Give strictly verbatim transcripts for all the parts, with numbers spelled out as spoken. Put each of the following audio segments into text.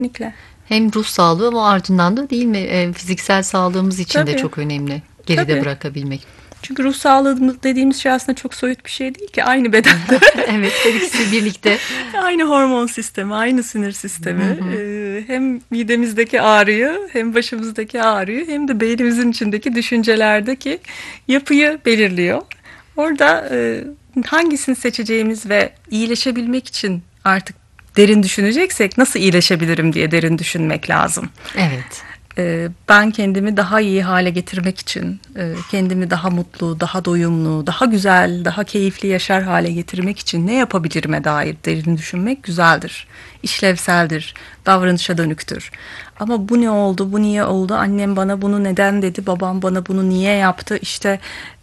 Kesinlikle. Hem ruh sağlığı ama ardından da değil mi e, fiziksel sağlığımız için de Tabii. çok önemli. Geride Tabii. bırakabilmek. Çünkü ruh sağlığı dediğimiz şey aslında çok soyut bir şey değil ki. Aynı bedende. Evet, her ikisi birlikte. Aynı hormon sistemi, aynı sinir sistemi. Ee, hem midemizdeki ağrıyı, hem başımızdaki ağrıyı, hem de beynimizin içindeki düşüncelerdeki yapıyı belirliyor. Orada e, hangisini seçeceğimiz ve iyileşebilmek için artık derin düşüneceksek nasıl iyileşebilirim diye derin düşünmek lazım. Evet. Ben kendimi daha iyi hale getirmek için, kendimi daha mutlu, daha doyumlu, daha güzel, daha keyifli yaşar hale getirmek için ne yapabilirime dair derin düşünmek güzeldir, işlevseldir, davranışa dönüktür. Ama bu ne oldu, bu niye oldu, annem bana bunu neden dedi, babam bana bunu niye yaptı, işte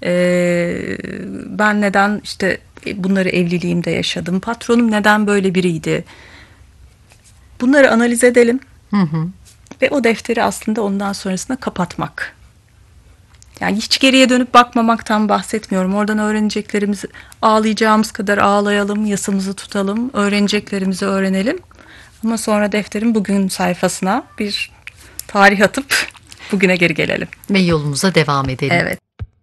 ben neden işte bunları evliliğimde yaşadım, patronum neden böyle biriydi. Bunları analiz edelim. Hı hı. Ve o defteri aslında ondan sonrasında kapatmak. Yani hiç geriye dönüp bakmamaktan bahsetmiyorum. Oradan öğreneceklerimizi ağlayacağımız kadar ağlayalım, yasımızı tutalım, öğreneceklerimizi öğrenelim. Ama sonra defterin bugün sayfasına bir tarih atıp bugüne geri gelelim. Ve yolumuza devam edelim. Evet.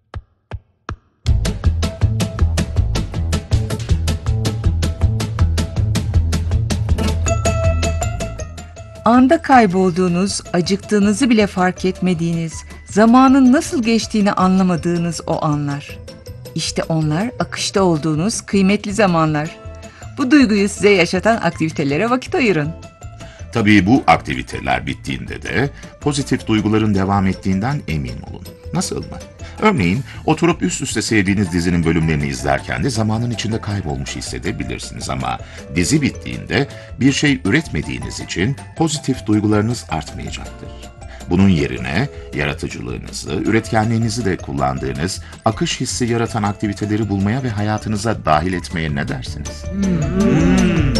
Anda kaybolduğunuz, acıktığınızı bile fark etmediğiniz, zamanın nasıl geçtiğini anlamadığınız o anlar. İşte onlar akışta olduğunuz kıymetli zamanlar. Bu duyguyu size yaşatan aktivitelere vakit ayırın. Tabii bu aktiviteler bittiğinde de pozitif duyguların devam ettiğinden emin olun. Nasıl mı? Örneğin oturup üst üste sevdiğiniz dizinin bölümlerini izlerken de zamanın içinde kaybolmuş hissedebilirsiniz ama dizi bittiğinde bir şey üretmediğiniz için pozitif duygularınız artmayacaktır. Bunun yerine yaratıcılığınızı, üretkenliğinizi de kullandığınız akış hissi yaratan aktiviteleri bulmaya ve hayatınıza dahil etmeye ne dersiniz? Hmm.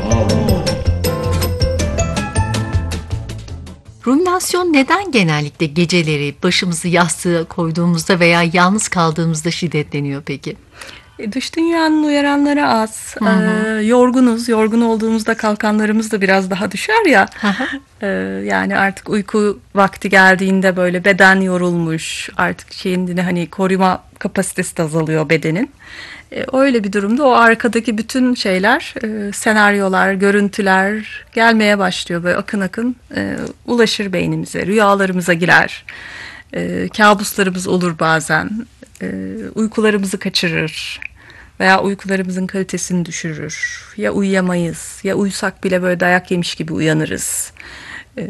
Ruminasyon neden genellikle geceleri başımızı yastığa koyduğumuzda veya yalnız kaldığımızda şiddetleniyor peki? E, dış dünyanın uyaranları az. Hı hı. E, yorgunuz. Yorgun olduğumuzda kalkanlarımız da biraz daha düşer ya. Hı hı. E, yani artık uyku vakti geldiğinde böyle beden yorulmuş. Artık kendini hani koruma kapasitesi de azalıyor bedenin. E, öyle bir durumda o arkadaki bütün şeyler, e, senaryolar, görüntüler gelmeye başlıyor. Böyle akın akın e, ulaşır beynimize, rüyalarımıza girer. E, kabuslarımız olur bazen. E, uykularımızı kaçırır veya uykularımızın kalitesini düşürür. Ya uyuyamayız, ya uyusak bile böyle dayak yemiş gibi uyanırız. E,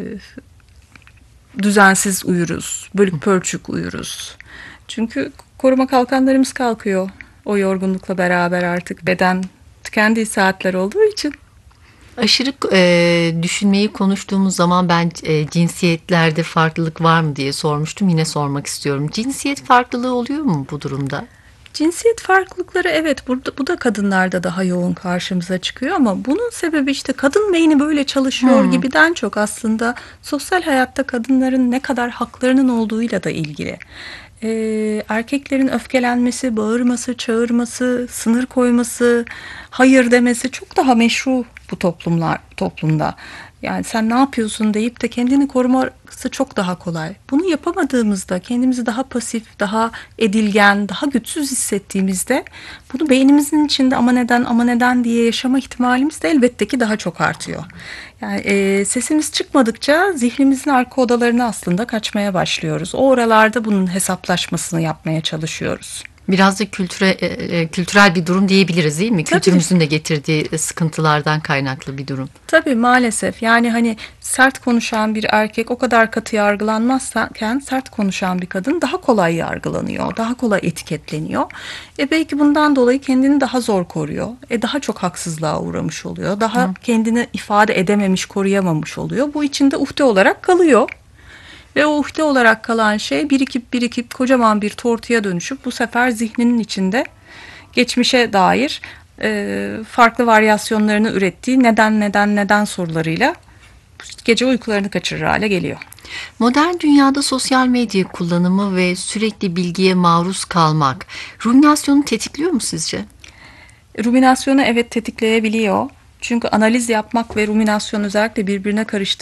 düzensiz uyuruz, bölük pörçük uyuruz. Çünkü koruma kalkanlarımız kalkıyor. O yorgunlukla beraber artık beden tükendiği saatler olduğu için. Aşırı e, düşünmeyi konuştuğumuz zaman ben e, cinsiyetlerde farklılık var mı diye sormuştum. Yine sormak istiyorum. Cinsiyet farklılığı oluyor mu bu durumda? Cinsiyet farklılıkları evet burada, bu da kadınlarda daha yoğun karşımıza çıkıyor ama bunun sebebi işte kadın beyni böyle çalışıyor hmm. gibiden çok aslında sosyal hayatta kadınların ne kadar haklarının olduğuyla da ilgili. Ee, erkeklerin öfkelenmesi, bağırması, çağırması, sınır koyması, hayır demesi çok daha meşru bu toplumlar toplumda. Yani sen ne yapıyorsun deyip de kendini koruması çok daha kolay. Bunu yapamadığımızda, kendimizi daha pasif, daha edilgen, daha güçsüz hissettiğimizde bunu beynimizin içinde ama neden ama neden diye yaşama ihtimalimiz de elbette ki daha çok artıyor. Yani e, sesimiz çıkmadıkça zihnimizin arka odalarına aslında kaçmaya başlıyoruz. O oralarda bunun hesaplaşmasını yapmaya çalışıyoruz. Biraz da kültüre, e, kültürel bir durum diyebiliriz değil mi? Tabii. Kültürümüzün de getirdiği sıkıntılardan kaynaklı bir durum. Tabii maalesef. Yani hani sert konuşan bir erkek o kadar katı yargılanmazken sert konuşan bir kadın daha kolay yargılanıyor. Daha kolay etiketleniyor. E belki bundan dolayı kendini daha zor koruyor. E daha çok haksızlığa uğramış oluyor. Daha Hı. kendini ifade edememiş, koruyamamış oluyor. Bu içinde uhde olarak kalıyor. Ve o uhde olarak kalan şey birikip birikip kocaman bir tortuya dönüşüp bu sefer zihninin içinde geçmişe dair e, farklı varyasyonlarını ürettiği neden neden neden sorularıyla gece uykularını kaçırır hale geliyor. Modern dünyada sosyal medya kullanımı ve sürekli bilgiye maruz kalmak ruminasyonu tetikliyor mu sizce? Ruminasyonu evet tetikleyebiliyor. Çünkü analiz yapmak ve ruminasyon özellikle birbirine karıştırılıyor.